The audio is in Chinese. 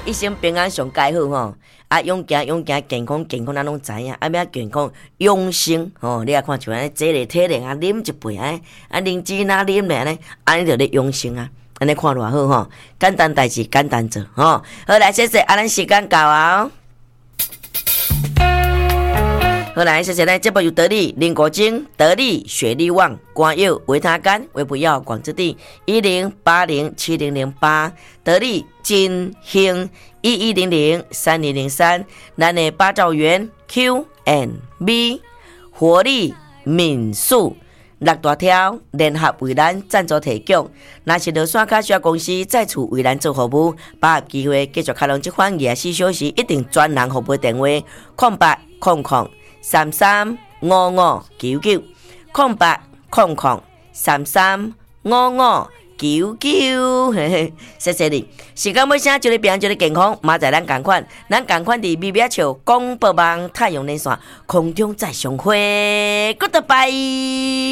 一生平安上介好吼。啊，勇行，健康，咱拢知影。啊，要健康养生吼，你也看像安尼坐咧体力啊，啉一杯啊，灵芝那啉咧呢，安尼就咧养生啊。安尼看偌好吼，简单代志简单做吼。好来，谢谢，咱时间到啊。好来，谢谢咱节目由得力、林国精、得力、雪力旺、光佑、维他甘、维补药、广之地10807008，得力金兴11003003，咱的八兆元 Q&B 活力民宿。六大条联合为咱赞助提供，若是落山卡需要公司再次为咱做服务，把握机会继续开通这款24小时一定专人服务电话0800335599，0800335599，谢谢你。时间尾声，祝你平安，祝你健康。明仔咱同款伫美美笑广播网太阳连线空中再相会 ，Goodbye。